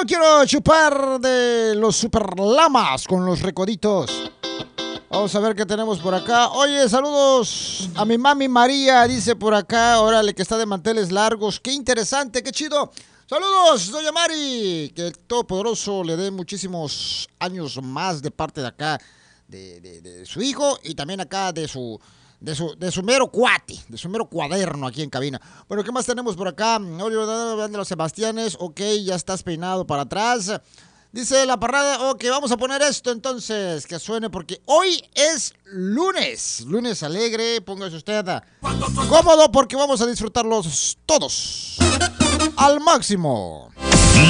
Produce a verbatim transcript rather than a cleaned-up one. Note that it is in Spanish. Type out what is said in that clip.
no quiero chupar de los super lamas con los recoditos. Vamos a ver qué tenemos por acá. Oye, saludos a mi mami María, dice por acá. Órale, que está de manteles largos. Qué interesante, qué chido. Saludos, doña Mari. Que el Todopoderoso le dé muchísimos años más de parte de acá, de, de, de su hijo y también acá de su, de su, de su mero cuate, de su mero cuaderno aquí en cabina. Bueno, ¿qué más tenemos por acá? Oliver de los Sebastianes. Ok, ya estás peinado para atrás. Dice la parrada, ok, vamos a poner esto entonces, que suene porque hoy es lunes, lunes alegre, póngase usted cómodo porque vamos a disfrutarlos todos al máximo.